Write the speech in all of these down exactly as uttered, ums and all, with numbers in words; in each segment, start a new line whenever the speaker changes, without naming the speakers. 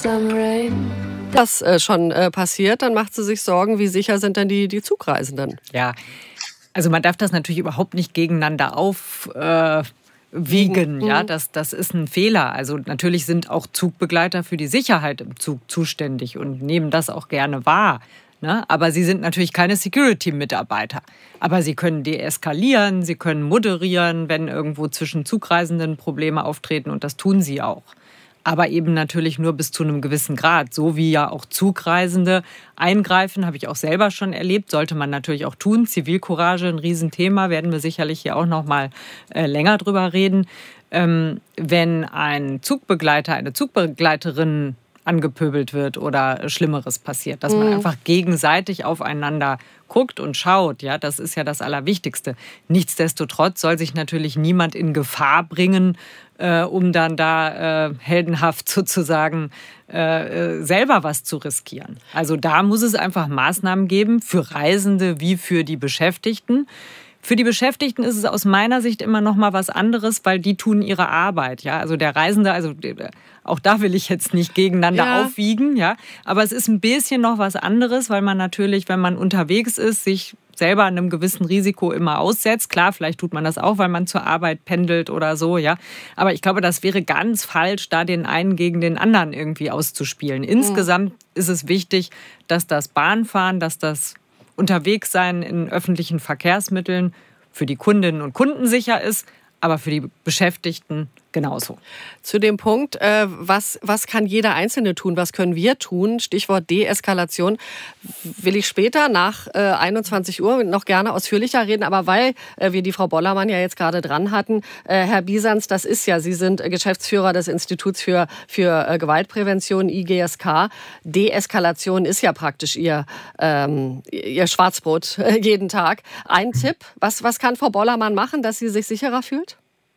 das äh, schon äh, passiert, dann macht sie sich Sorgen, wie sicher sind denn die, die Zugreisenden?
Ja, also man darf das natürlich überhaupt nicht gegeneinander aufwiegen. Äh, ja, das, das ist ein Fehler. Also natürlich sind auch Zugbegleiter für die Sicherheit im Zug zuständig und nehmen das auch gerne wahr. Ne? Aber sie sind natürlich keine Security-Mitarbeiter. Aber sie können deeskalieren, sie können moderieren, wenn irgendwo zwischen Zugreisenden Probleme auftreten, und das tun sie auch. Aber eben natürlich nur bis zu einem gewissen Grad. So wie ja auch Zugreisende eingreifen, habe ich auch selber schon erlebt, sollte man natürlich auch tun. Zivilcourage, ein Riesenthema, werden wir sicherlich hier auch noch mal äh, länger drüber reden. Ähm, wenn ein Zugbegleiter, eine Zugbegleiterin angepöbelt wird oder Schlimmeres passiert, dass man mhm. einfach gegenseitig aufeinander guckt und schaut, ja, das ist ja das Allerwichtigste. Nichtsdestotrotz soll sich natürlich niemand in Gefahr bringen, äh, um dann da äh, heldenhaft sozusagen äh, äh, selber was zu riskieren. Also da muss es einfach Maßnahmen geben für Reisende wie für die Beschäftigten. Für die Beschäftigten ist es aus meiner Sicht immer noch mal was anderes, weil die tun ihre Arbeit. Ja? Also der Reisende, also auch da will ich jetzt nicht gegeneinander ja. aufwiegen, ja. Aber es ist ein bisschen noch was anderes, weil man natürlich, wenn man unterwegs ist, sich selber einem gewissen Risiko immer aussetzt. Klar, vielleicht tut man das auch, weil man zur Arbeit pendelt oder so, ja. Aber ich glaube, das wäre ganz falsch, da den einen gegen den anderen irgendwie auszuspielen. Insgesamt mhm. ist es wichtig, dass das Bahnfahren, dass das Unterwegssein in öffentlichen Verkehrsmitteln für die Kundinnen und Kunden sicher ist, aber für die Beschäftigten genauso.
Zu dem Punkt, äh, was, was kann jeder Einzelne tun, was können wir tun, Stichwort Deeskalation, will ich später nach äh, einundzwanzig Uhr noch gerne ausführlicher reden, aber weil äh, wir die Frau Bollermann ja jetzt gerade dran hatten, äh, Herr Bisanz, das ist ja, Sie sind Geschäftsführer des Instituts für, für äh, Gewaltprävention, I G S K. Deeskalation ist ja praktisch Ihr, ähm, Ihr Schwarzbrot äh, jeden Tag. Ein Tipp, was, was kann Frau Bollermann machen, dass sie sich sicherer fühlt?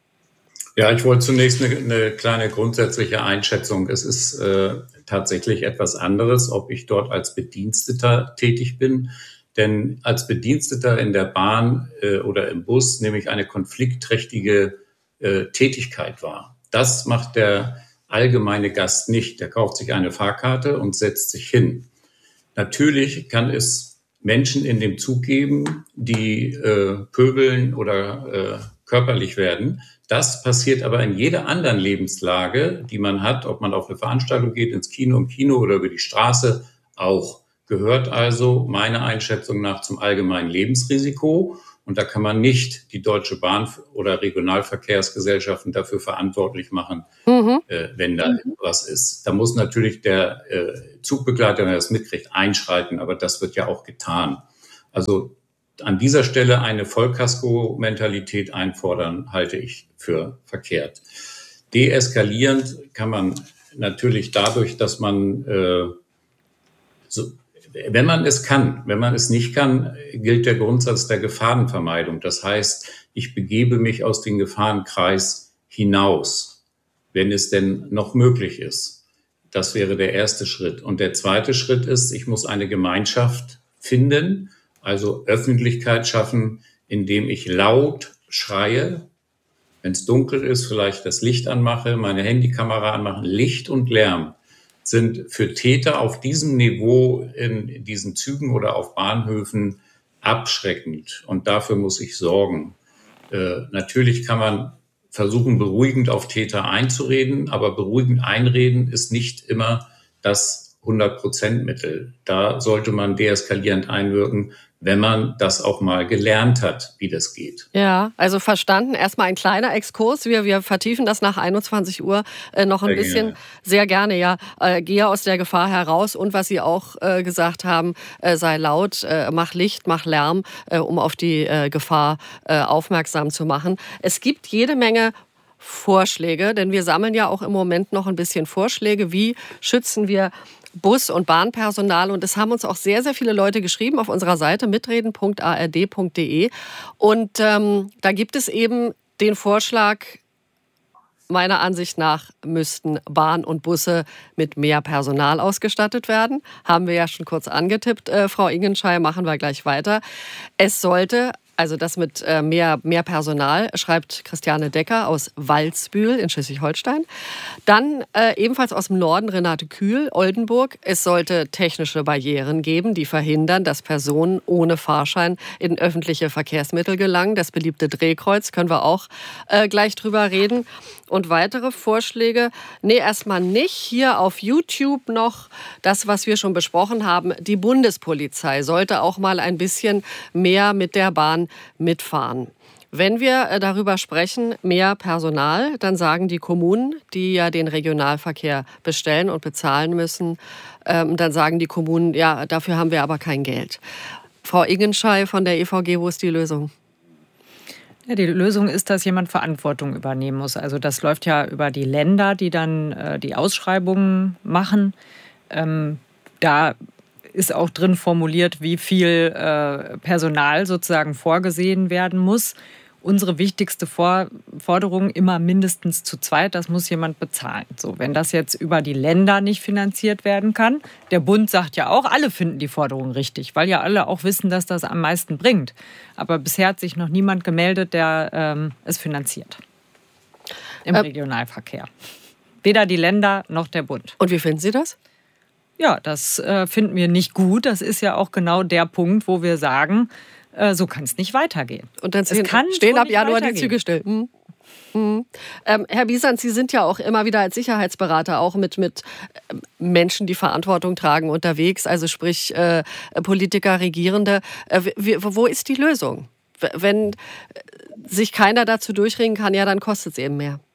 Ja, ich wollte zunächst eine, eine kleine grundsätzliche Einschätzung. Es ist äh, tatsächlich etwas anderes, ob ich dort als Bediensteter tätig bin. Denn als Bediensteter in der Bahn äh, oder im Bus nehme ich eine konfliktträchtige äh, Tätigkeit wahr. Das macht der allgemeine Gast nicht. Der kauft sich eine Fahrkarte und setzt sich hin. Natürlich kann es Menschen in dem Zug geben, die äh, pöbeln oder äh, körperlich werden. Das passiert aber in jeder anderen Lebenslage, die man hat, ob man auf eine Veranstaltung geht, ins Kino, im Kino oder über die Straße, auch. Gehört also meiner Einschätzung nach zum allgemeinen Lebensrisiko. Und da kann man nicht die Deutsche Bahn oder Regionalverkehrsgesellschaften dafür verantwortlich machen, mhm. äh, wenn da mhm. was ist. Da muss natürlich der äh, Zugbegleiter, wenn er das mitkriegt, einschreiten, aber das wird ja auch getan. Also an dieser Stelle eine Vollkasko-Mentalität einfordern, halte ich für verkehrt. Deeskalierend kann man natürlich dadurch, dass man, äh, so, wenn man es kann, wenn man es nicht kann, gilt der Grundsatz der Gefahrenvermeidung. Das heißt, ich begebe mich aus dem Gefahrenkreis hinaus, wenn es denn noch möglich ist. Das wäre der erste Schritt. Und der zweite Schritt ist, ich muss eine Gemeinschaft finden, also Öffentlichkeit schaffen, indem ich laut schreie, wenn es dunkel ist, vielleicht das Licht anmache, meine Handykamera anmachen. Licht und Lärm sind für Täter auf diesem Niveau in diesen Zügen oder auf Bahnhöfen abschreckend. Und dafür muss ich sorgen. Äh, natürlich kann man versuchen, beruhigend auf Täter einzureden, aber beruhigend einreden ist nicht immer das hundert Prozent Mittel. Da sollte man deeskalierend einwirken, wenn man das auch mal gelernt hat, wie das geht.
Ja, also verstanden. Erstmal ein kleiner Exkurs. Wir, wir vertiefen das nach einundzwanzig Uhr äh, noch ein sehr bisschen. Gerne. Sehr gerne, ja. Äh, gehe aus der Gefahr heraus. Und was Sie auch äh, gesagt haben, äh, sei laut, äh, mach Licht, mach Lärm, äh, um auf die äh, Gefahr äh, aufmerksam zu machen. Es gibt jede Menge Vorschläge, denn wir sammeln ja auch im Moment noch ein bisschen Vorschläge. Wie schützen wir Bus- und Bahnpersonal? Und es haben uns auch sehr, sehr viele Leute geschrieben auf unserer Seite mitreden punkt a r d punkt d e. Und ähm, da gibt es eben den Vorschlag, meiner Ansicht nach müssten Bahn und Busse mit mehr Personal ausgestattet werden. Haben wir ja schon kurz angetippt, äh, Frau Ingenschei, machen wir gleich weiter. Es sollte Also das mit äh, mehr, mehr Personal, schreibt Christiane Decker aus Waldsbühl in Schleswig-Holstein. Dann äh, ebenfalls aus dem Norden Renate Kühl, Oldenburg. Es sollte technische Barrieren geben, die verhindern, dass Personen ohne Fahrschein in öffentliche Verkehrsmittel gelangen. Das beliebte Drehkreuz, können wir auch äh, gleich drüber reden. Und weitere Vorschläge, nee, erstmal nicht. Hier auf YouTube noch das, was wir schon besprochen haben. Die Bundespolizei sollte auch mal ein bisschen mehr mit der Bahn mitfahren. Wenn wir darüber sprechen, mehr Personal, dann sagen die Kommunen, die ja den Regionalverkehr bestellen und bezahlen müssen, ähm, dann sagen die Kommunen, ja, dafür haben wir aber kein Geld. Frau Ingenschei von der E V G, wo ist die Lösung?
Ja, die Lösung ist, dass jemand Verantwortung übernehmen muss. Also das läuft ja über die Länder, die dann äh, die Ausschreibungen machen. Ähm, da ist auch drin formuliert, wie viel äh, Personal sozusagen vorgesehen werden muss. Unsere wichtigste For- Forderung immer mindestens zu zweit, das muss jemand bezahlen. So, wenn das jetzt über die Länder nicht finanziert werden kann, der Bund sagt ja auch, alle finden die Forderung richtig, weil ja alle auch wissen, dass das am meisten bringt. Aber bisher hat sich noch niemand gemeldet, der ähm, es finanziert im äh, Regionalverkehr. Weder die Länder noch der Bund.
Und wie finden Sie das?
Ja, das äh, finden wir nicht gut. Das ist ja auch genau der Punkt, wo wir sagen, äh, so kann es nicht weitergehen.
Und dann stehen, stehen ab Januar die Züge still. Hm. Hm. Ähm, Herr Bisant, Sie sind ja auch immer wieder als Sicherheitsberater auch mit, mit Menschen, die Verantwortung tragen, unterwegs, also sprich äh, Politiker, Regierende. Äh, wie, wo ist die Lösung? Wenn sich keiner dazu durchringen kann, ja, dann kostet es eben mehr.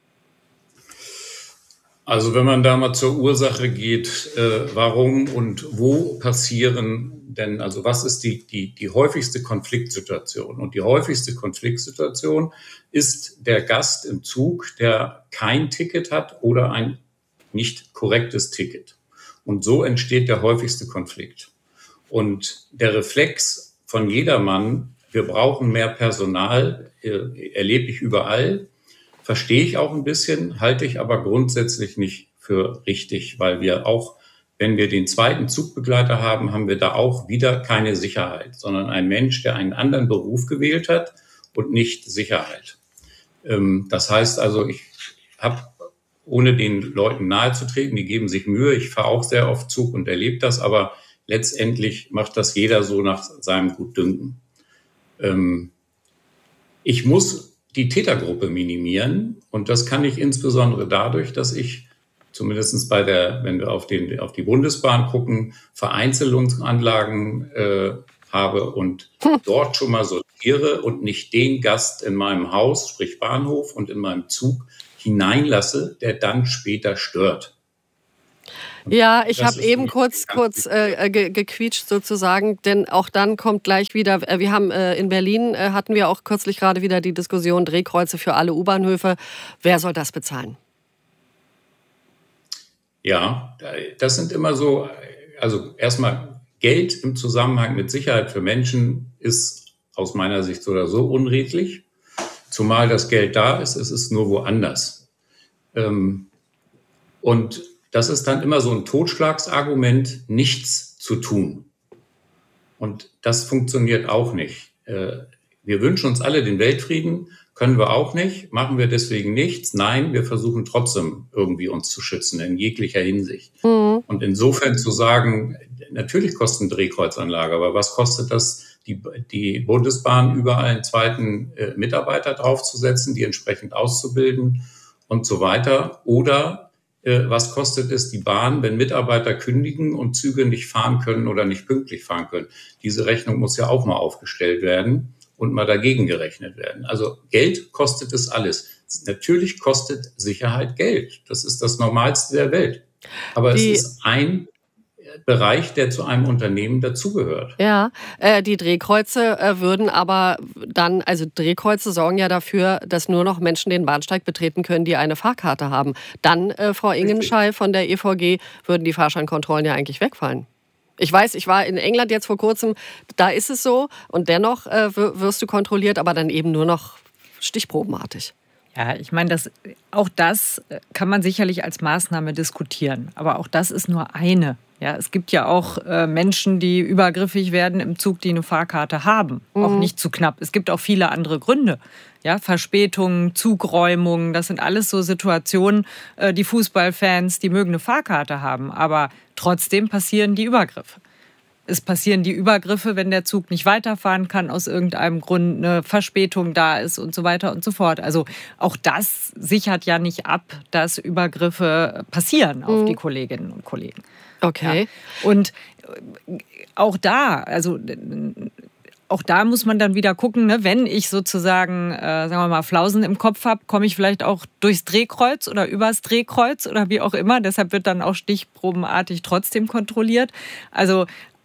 Also wenn man da mal zur Ursache geht, äh, warum und wo passieren denn, also was ist die, die, die häufigste Konfliktsituation? Und die häufigste Konfliktsituation ist der Gast im Zug, der kein Ticket hat oder ein nicht korrektes Ticket. Und so entsteht der häufigste Konflikt. Und der Reflex von jedermann, wir brauchen mehr Personal, äh, erlebe ich überall. Verstehe ich auch ein bisschen, halte ich aber grundsätzlich nicht für richtig, weil wir auch, wenn wir den zweiten Zugbegleiter haben, haben wir da auch wieder keine Sicherheit, sondern ein Mensch, der einen anderen Beruf gewählt hat und nicht Sicherheit. Das heißt also, ich habe, ohne den Leuten nahezutreten, die geben sich Mühe, ich fahre auch sehr oft Zug und erlebe das, aber letztendlich macht das jeder so nach seinem Gutdünken. Ich muss die Tätergruppe minimieren. Und das kann ich insbesondere dadurch, dass ich zumindest bei der, wenn wir auf, den, auf die Bundesbahn gucken, Vereinzelungsanlagen äh, habe und hm. dort schon mal sortiere und nicht den Gast in meinem Haus, sprich Bahnhof und in meinem Zug hineinlasse, der dann später stört.
Ja, ich habe eben kurz kurz äh, ge- gequietscht sozusagen, denn auch dann kommt gleich wieder, äh, wir haben äh, in Berlin, äh, hatten wir auch kürzlich gerade wieder die Diskussion, Drehkreuze für alle U-Bahnhöfe. Wer soll das bezahlen?
Ja, das sind immer so, also erstmal Geld im Zusammenhang mit Sicherheit für Menschen ist aus meiner Sicht so oder so unredlich, zumal das Geld da ist, es ist nur woanders. Ähm, und das ist dann immer so ein Totschlagsargument, nichts zu tun. Und das funktioniert auch nicht. Wir wünschen uns alle den Weltfrieden, können wir auch nicht, machen wir deswegen nichts. Nein, wir versuchen trotzdem irgendwie uns zu schützen, in jeglicher Hinsicht. Mhm. Und insofern zu sagen, natürlich kostet eine Drehkreuzanlage, aber was kostet das, die, die Bundesbahn überall einen zweiten äh, Mitarbeiter draufzusetzen, die entsprechend auszubilden und so weiter? Oder was kostet es die Bahn, wenn Mitarbeiter kündigen und Züge nicht fahren können oder nicht pünktlich fahren können? Diese Rechnung muss ja auch mal aufgestellt werden und mal dagegen gerechnet werden. Also Geld kostet es alles. Natürlich kostet Sicherheit Geld. Das ist das Normalste der Welt. Aber die es ist ein Bereich, der zu einem Unternehmen dazugehört.
Ja, äh, die Drehkreuze äh, würden aber dann, also Drehkreuze sorgen ja dafür, dass nur noch Menschen den Bahnsteig betreten können, die eine Fahrkarte haben. Dann, äh, Frau Ingenschei von der E V G, würden die Fahrscheinkontrollen ja eigentlich wegfallen. Ich weiß, ich war in England jetzt vor kurzem, da ist es so und dennoch äh, wirst du kontrolliert, aber dann eben nur noch stichprobenartig.
Ja, ich meine, das, auch das kann man sicherlich als Maßnahme diskutieren. Aber auch das ist nur eine Ja, es gibt ja auch äh, Menschen, die übergriffig werden im Zug, die eine Fahrkarte haben. Mhm. Auch nicht zu knapp. Es gibt auch viele andere Gründe. Ja, Verspätungen, Zugräumungen, das sind alles so Situationen, äh, die Fußballfans, die mögen eine Fahrkarte haben. Aber trotzdem passieren die Übergriffe. Es passieren die Übergriffe, wenn der Zug nicht weiterfahren kann, aus irgendeinem Grund eine Verspätung da ist und so weiter und so fort. Also auch das sichert ja nicht ab, dass Übergriffe passieren auf mhm. die Kolleginnen und Kollegen.
Okay.
Ja. Und auch da, also auch da muss man dann wieder gucken, ne, wenn ich sozusagen, äh, sagen wir mal, Flausen im Kopf habe, komme ich vielleicht auch durchs Drehkreuz oder übers Drehkreuz oder wie auch immer. Deshalb wird dann auch stichprobenartig trotzdem kontrolliert. Also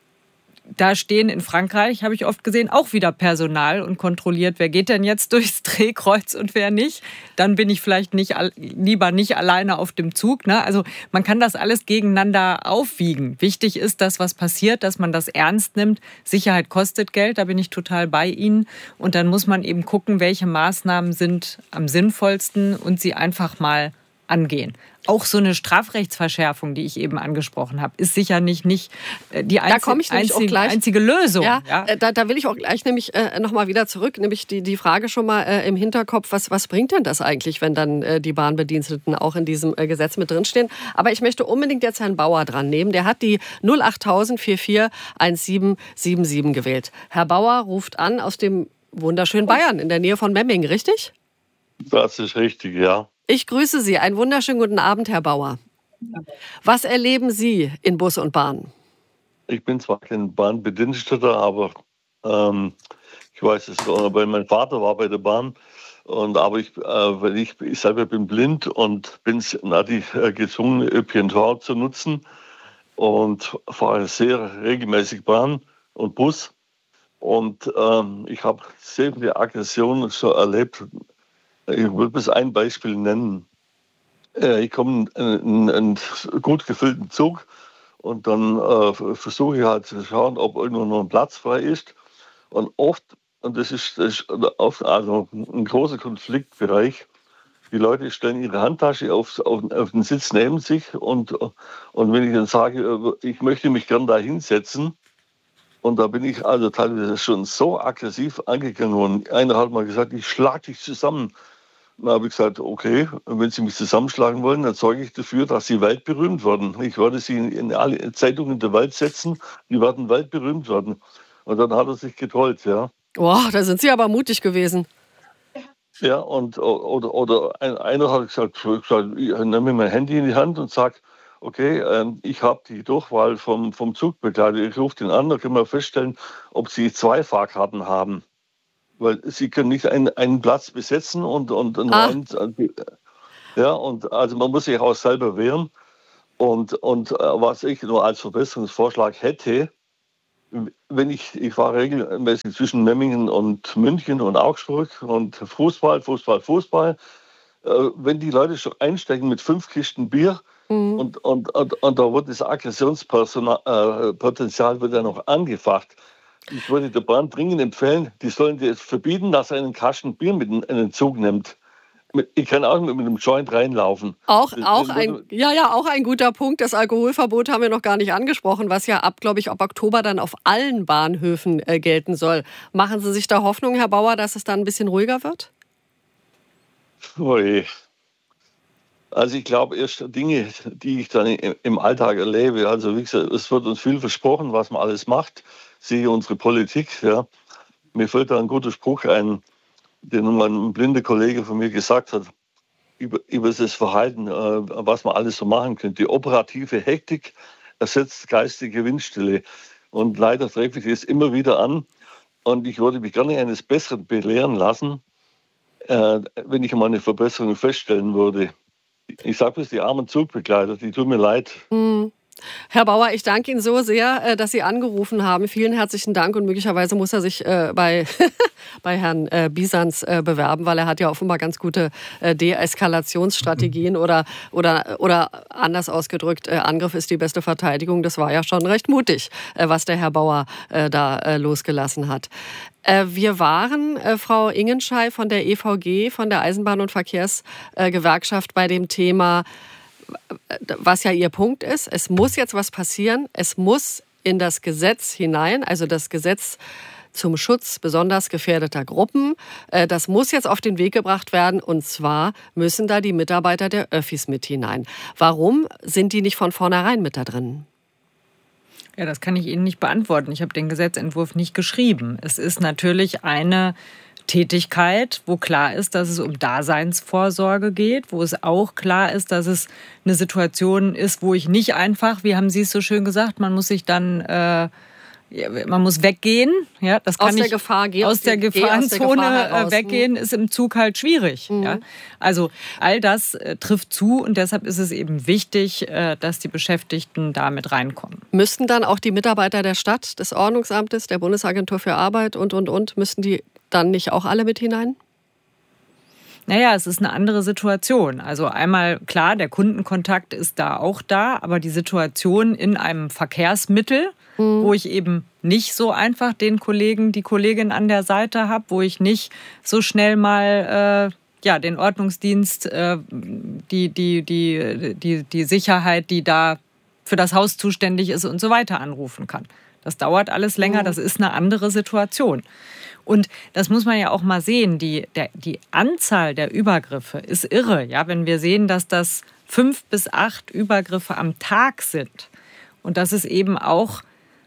da stehen in Frankreich, habe ich oft gesehen, auch wieder Personal und kontrolliert, wer geht denn jetzt durchs Drehkreuz und wer nicht. Dann bin ich vielleicht nicht, lieber nicht alleine auf dem Zug. Ne? Also man kann das alles gegeneinander aufwiegen. Wichtig ist, dass was passiert, dass man das ernst nimmt. Sicherheit kostet Geld, da bin ich total bei Ihnen. Und dann muss man eben gucken, welche Maßnahmen sind am sinnvollsten und sie einfach mal angehen. Auch so eine Strafrechtsverschärfung, die ich eben angesprochen habe, ist sicher nicht, nicht die einzige, einzige, einzige Lösung.
Ja, ja. Da, da will ich auch gleich nämlich äh, nochmal wieder zurück, nämlich die, die Frage schon mal äh, im Hinterkopf, was, was bringt denn das eigentlich, wenn dann äh, die Bahnbediensteten auch in diesem äh, Gesetz mit drinstehen? Aber ich möchte unbedingt jetzt Herrn Bauer dran nehmen. Der hat die null acht null null vier vier eins sieben sieben sieben gewählt. Herr Bauer ruft an aus dem wunderschönen Bayern in der Nähe von Memmingen, richtig?
Das ist richtig, ja.
Ich grüße Sie. Einen wunderschönen guten Abend, Herr Bauer. Was erleben Sie in Bus und Bahn?
Ich bin zwar kein Bahnbediensteter, aber ähm, ich weiß es, weil mein Vater war bei der Bahn. Und, aber ich, äh, weil ich, ich selber bin blind und bin natürlich äh, gezwungen, Ö P N V zu nutzen und fahre sehr regelmäßig Bahn und Bus. Und ähm, ich habe sehr viele Aggressionen so erlebt. Ich will bloß ein Beispiel nennen. Ich komme in einen gut gefüllten Zug und dann äh, versuche ich halt zu schauen, ob irgendwo noch ein Platz frei ist. Und oft, und das ist, das ist oft also ein großer Konfliktbereich, die Leute stellen ihre Handtasche auf, auf, auf den Sitz neben sich und, und wenn ich dann sage, ich möchte mich gern da hinsetzen, und da bin ich also teilweise schon so aggressiv angegangen worden. Einer hat mal gesagt, ich schlag dich zusammen. Dann habe ich gesagt, okay, wenn Sie mich zusammenschlagen wollen, dann sorge ich dafür, dass Sie weltberühmt werden. Ich werde Sie in alle Zeitungen der Welt setzen, die werden weltberühmt werden. Und dann hat er sich getrollt, ja.
Boah, da sind Sie aber mutig gewesen.
Ja, und oder, oder einer hat gesagt, ich nehme mein Handy in die Hand und sage, okay, ich habe die Durchwahl vom, vom Zugbegleiter, ich rufe den an, da können wir feststellen, ob Sie zwei Fahrkarten haben. Weil sie können nicht einen, einen Platz besetzen und, und, und
ah.
einen, ja, und also man muss sich auch selber wehren. Und, und was ich nur als Verbesserungsvorschlag hätte, wenn ich, ich fahre regelmäßig zwischen Memmingen und München und Augsburg und Fußball, Fußball, Fußball, wenn die Leute schon einsteigen mit fünf Kisten Bier, mhm. und, und, und, und da wird das Aggressionspotenzial wird ja noch angefacht. Ich würde der Bahn dringend empfehlen, die sollen das verbieten, dass er einen Kasten Bier mit in den Zug nimmt. Ich kann auch mit einem Joint reinlaufen.
Auch, auch ein, ja, ja, auch ein guter Punkt. Das Alkoholverbot haben wir noch gar nicht angesprochen, was ja ab, glaube ich, ab Oktober dann auf allen Bahnhöfen äh, gelten soll. Machen Sie sich da Hoffnung, Herr Bauer, dass es dann ein bisschen ruhiger wird?
Ui. Also ich glaube, erst Dinge, die ich dann im Alltag erlebe, also wie gesagt, es wird uns viel versprochen, was man alles macht. Sehe unsere Politik. Ja. Mir fällt da ein guter Spruch ein, den mein blinder Kollege von mir gesagt hat, über, über das Verhalten, äh, was man alles so machen könnte. Die operative Hektik ersetzt geistige Windstille. Und leider treffe ich das immer wieder an. Und ich würde mich gerne eines Besseren belehren lassen, äh, wenn ich mal eine Verbesserung feststellen würde. Ich sage es, die armen Zugbegleiter, die tun mir leid.
Mhm. Herr Bauer, ich danke Ihnen so sehr, dass Sie angerufen haben. Vielen herzlichen Dank und möglicherweise muss er sich bei, bei Herrn Bisans bewerben, weil er hat ja offenbar ganz gute Deeskalationsstrategien oder, oder, oder anders ausgedrückt, Angriff ist die beste Verteidigung. Das war ja schon recht mutig, was der Herr Bauer da losgelassen hat. Wir waren, Frau Ingenschei von der E V G, von der Eisenbahn- und Verkehrsgewerkschaft, bei dem Thema, was ja Ihr Punkt ist, es muss jetzt was passieren, es muss in das Gesetz hinein, also das Gesetz zum Schutz besonders gefährdeter Gruppen. Das muss jetzt auf den Weg gebracht werden und zwar müssen da die Mitarbeiter der Öffis mit hinein. Warum sind die nicht von vornherein mit da drin?
Ja, das kann ich Ihnen nicht beantworten. Ich habe den Gesetzentwurf nicht geschrieben. Es ist natürlich eine Tätigkeit, wo klar ist, dass es um Daseinsvorsorge geht, wo es auch klar ist, dass es eine Situation ist, wo ich nicht einfach, wie haben Sie es so schön gesagt, man muss sich dann äh, man muss weggehen, ja, das kann
aus der
ich,
Gefahr, geh
aus der Gefahrenzone
Gefahr
weggehen, ist im Zug halt schwierig. Mhm. Ja. Also all das äh, trifft zu und deshalb ist es eben wichtig, äh, dass die Beschäftigten da mit reinkommen.
Müssten dann auch die Mitarbeiter der Stadt, des Ordnungsamtes, der Bundesagentur für Arbeit und, und, und, müssten die dann nicht auch alle mit hinein?
Naja, es ist eine andere Situation. Also einmal, klar, der Kundenkontakt ist da auch da, aber die Situation in einem Verkehrsmittel, mhm. wo ich eben nicht so einfach den Kollegen, die Kollegin an der Seite habe, wo ich nicht so schnell mal äh, ja, den Ordnungsdienst, äh, die, die, die, die, die Sicherheit, die da für das Haus zuständig ist und so weiter anrufen kann. Das dauert alles länger, mhm. das ist eine andere Situation. Und das muss man ja auch mal sehen, die, der, die Anzahl der Übergriffe ist irre. Ja? Wenn wir sehen, dass das fünf bis acht Übergriffe am Tag sind und das ist eben auch...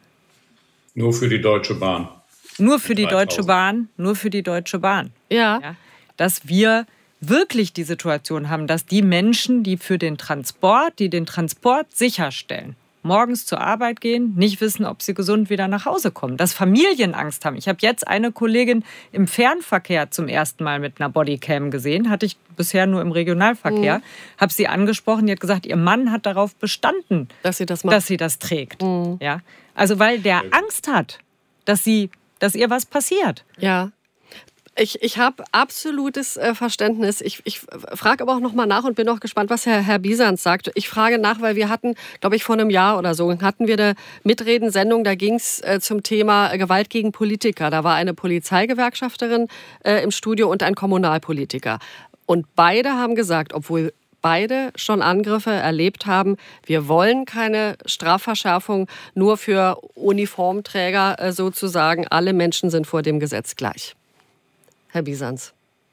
Nur für die Deutsche Bahn.
Nur für die Deutsche Bahn, nur für die Deutsche Bahn.
Ja.
Ja? Dass wir wirklich die Situation haben, dass die Menschen, die für den Transport, die den Transport sicherstellen, morgens zur Arbeit gehen, nicht wissen, ob sie gesund wieder nach Hause kommen. Dass Familien Angst haben. Ich habe jetzt eine Kollegin im Fernverkehr zum ersten Mal mit einer Bodycam gesehen. Hatte ich bisher nur im Regionalverkehr. Mhm. Habe sie angesprochen. Die hat gesagt, ihr Mann hat darauf bestanden,
dass sie das macht.
Dass sie das trägt. Mhm. Ja? Also weil der Angst hat, dass, sie, dass ihr was passiert.
Ja. Ich, ich habe absolutes äh, Verständnis. Ich, ich frage aber auch noch mal nach und bin auch gespannt, was Herr, Herr Bisans sagt. Ich frage nach, weil wir hatten, glaube ich, vor einem Jahr oder so, hatten wir eine Mitredensendung, da ging es äh, zum Thema Gewalt gegen Politiker. Da war eine Polizeigewerkschafterin äh, im Studio und ein Kommunalpolitiker. Und beide haben gesagt, obwohl beide schon Angriffe erlebt haben, wir wollen keine Strafverschärfung nur für Uniformträger äh, sozusagen. Alle Menschen sind vor dem Gesetz gleich. Herr Bisans.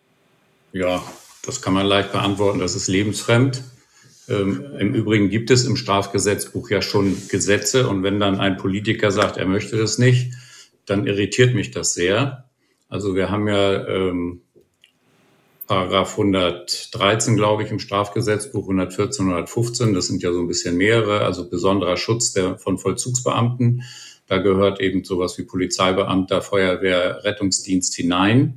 Ja, das kann man leicht beantworten. Das ist lebensfremd. Ähm, Im Übrigen gibt es im Strafgesetzbuch ja schon Gesetze. Und wenn dann ein Politiker sagt, er möchte das nicht, dann irritiert mich das sehr. Also wir haben ja ähm, Paragraph hundertdreizehn, glaube ich, im Strafgesetzbuch, hundertvierzehn, hundertfünfzehn. Das sind ja so ein bisschen mehrere. Also besonderer Schutz der, von Vollzugsbeamten. Da gehört eben sowas wie Polizeibeamter, Feuerwehr, Rettungsdienst hinein.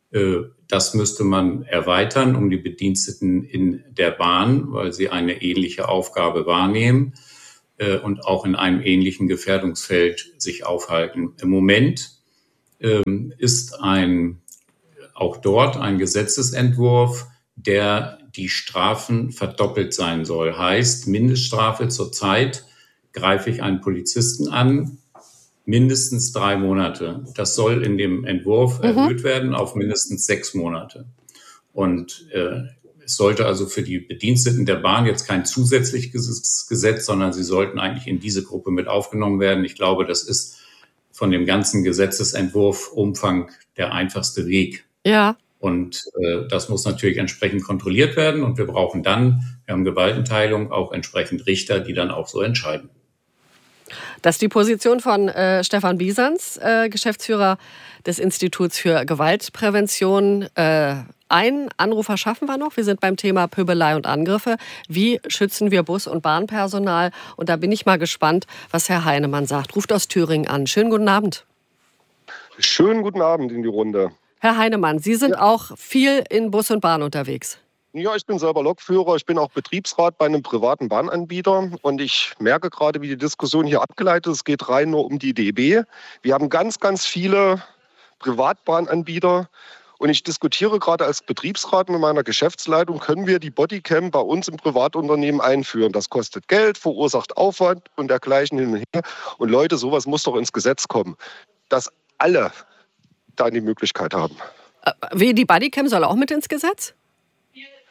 Das müsste man erweitern um die Bediensteten in der Bahn, weil sie eine ähnliche Aufgabe wahrnehmen und auch in einem ähnlichen Gefährdungsfeld sich aufhalten. Im Moment ist ein, auch dort ein Gesetzesentwurf, der die Strafen verdoppelt sein soll. Heißt, Mindeststrafe zurzeit greife ich einen Polizisten an, mindestens drei Monate. Das soll in dem Entwurf mhm. erhöht werden auf mindestens sechs Monate. Und äh, es sollte also für die Bediensteten der Bahn jetzt kein zusätzliches Gesetz, sondern sie sollten eigentlich in diese Gruppe mit aufgenommen werden. Ich glaube, das ist von dem ganzen Gesetzesentwurf Umfang der einfachste Weg.
Ja.
Und äh, das muss natürlich entsprechend kontrolliert werden. Und wir brauchen dann, wir haben Gewaltenteilung, auch entsprechend Richter, die dann auch so entscheiden.
Das ist die Position von äh, Stefan Bisans, äh, Geschäftsführer des Instituts für Gewaltprävention. Äh, einen Anrufer schaffen wir noch. Wir sind beim Thema Pöbelei und Angriffe. Wie schützen wir Bus- und Bahnpersonal? Und da bin ich mal gespannt, was Herr Heinemann sagt. Ruft aus Thüringen an. Schönen guten Abend.
Schönen guten Abend in die Runde.
Herr Heinemann, Sie sind ja auch viel in Bus und Bahn unterwegs.
Ja, ich bin selber Lokführer, ich bin auch Betriebsrat bei einem privaten Bahnanbieter und ich merke gerade, wie die Diskussion hier abgeleitet ist. Es geht rein nur um die D B. Wir haben ganz, ganz viele Privatbahnanbieter und ich diskutiere gerade als Betriebsrat mit meiner Geschäftsleitung, können wir die Bodycam bei uns im Privatunternehmen einführen. Das kostet Geld, verursacht Aufwand und dergleichen hin und her. Und Leute, sowas muss doch ins Gesetz kommen, dass alle da die Möglichkeit haben.
Wie, die Bodycam soll auch mit ins Gesetz?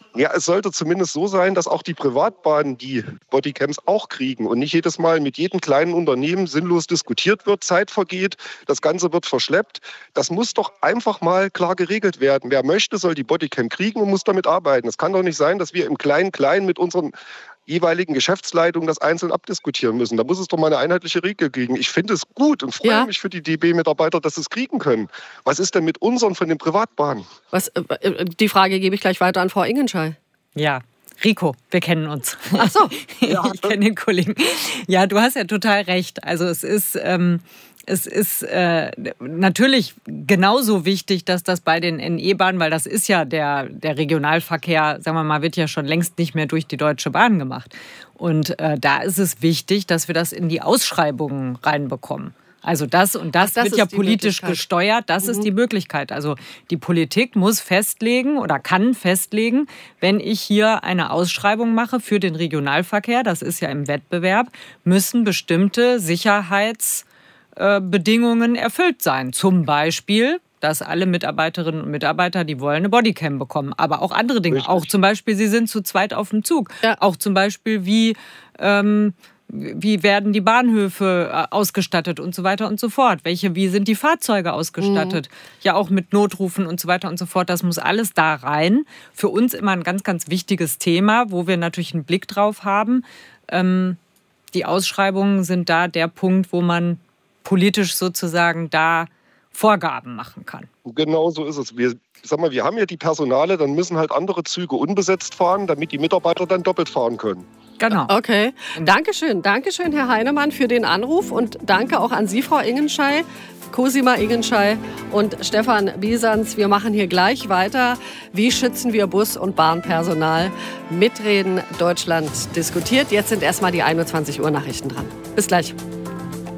Ja, es sollte zumindest so sein, dass auch die Privatbahnen die Bodycams auch kriegen und nicht jedes Mal mit jedem kleinen Unternehmen sinnlos diskutiert wird, Zeit vergeht, das Ganze wird verschleppt. Das muss doch einfach mal klar geregelt werden. Wer möchte, soll die Bodycam kriegen und muss damit arbeiten. Es kann doch nicht sein, dass wir im Klein-Klein mit unseren jeweiligen Geschäftsleitungen das einzeln abdiskutieren müssen. Da muss es doch mal eine einheitliche Regel geben. Ich finde es gut und freue ja. mich für die D B-Mitarbeiter, dass sie es kriegen können. Was ist denn mit unseren von den Privatbahnen?
Was, äh, die Frage gebe ich gleich weiter an Frau Ingenschei.
Ja, Rico, wir kennen uns.
Ach so.
Ja. Ich kenne den Kollegen. Ja, du hast ja total recht. Also es ist... Ähm Es ist äh, natürlich genauso wichtig, dass das bei den N E-Bahnen, weil das ist ja der, der Regionalverkehr, sagen wir mal, wird ja schon längst nicht mehr durch die Deutsche Bahn gemacht. Und äh, da ist es wichtig, dass wir das in die Ausschreibungen reinbekommen. Also das und das, Ach, das wird ja politisch gesteuert, das mhm. ist die Möglichkeit. Also die Politik muss festlegen oder kann festlegen, wenn ich hier eine Ausschreibung mache für den Regionalverkehr, das ist ja im Wettbewerb, müssen bestimmte Sicherheits Bedingungen erfüllt sein. Zum Beispiel, dass alle Mitarbeiterinnen und Mitarbeiter, die wollen, eine Bodycam bekommen. Aber auch andere Dinge. Richtig. Auch zum Beispiel, sie sind zu zweit auf dem Zug. Ja. Auch zum Beispiel, wie, ähm, wie werden die Bahnhöfe ausgestattet und so weiter und so fort. Welche, wie sind die Fahrzeuge ausgestattet? Mhm. Ja, auch mit Notrufen und so weiter und so fort. Das muss alles da rein. Für uns immer ein ganz, ganz wichtiges Thema, wo wir natürlich einen Blick drauf haben. Ähm, die Ausschreibungen sind da der Punkt, wo man politisch sozusagen da Vorgaben machen kann.
Genau so ist es. Wir, sag mal, wir haben ja die Personale, dann müssen halt andere Züge unbesetzt fahren, damit die Mitarbeiter dann doppelt fahren können.
Genau.
Okay. Dankeschön. Dankeschön, Herr Heinemann, für den Anruf und danke auch an Sie, Frau Ingenschei, Cosima Ingenschei und Stefan Biesans. Wir machen hier gleich weiter. Wie schützen wir Bus- und Bahnpersonal? Mitreden Deutschland diskutiert. Jetzt sind erstmal die einundzwanzig Uhr Nachrichten dran. Bis gleich.